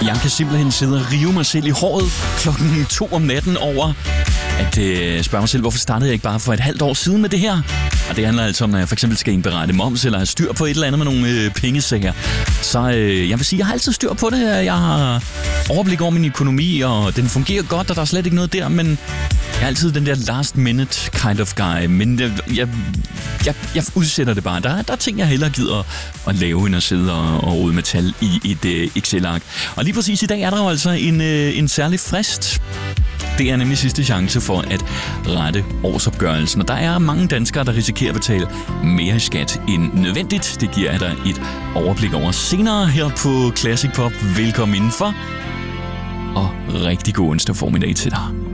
Jeg kan simpelthen sidde og rive mig selv i håret 2:00 om natten over at spørge mig selv, hvorfor startede jeg ikke bare for et halvt år siden med det her? Og det handler altså om, at jeg for eksempel skal indberette moms eller have styr på et eller andet med nogle pengesager. Så jeg vil sige, jeg har altid styr på det. Jeg har overblik over min økonomi, og den fungerer godt, og der er slet ikke noget der, men jeg er altid den der last minute kind of guy. Men jeg udsætter det bare. Der er ting, jeg hellere gider at lave, end at sidde og rode med tal i et Excel-ark. Og lige præcis i dag er der jo altså en særlig frist. Det er nemlig sidste chance for at rette årsopgørelsen. Og der er mange danskere, der risikerer at betale mere i skat end nødvendigt. Det giver jeg dig et overblik over senere her på Classic Pop. Velkommen indenfor, og rigtig god onsdag formiddag til dig.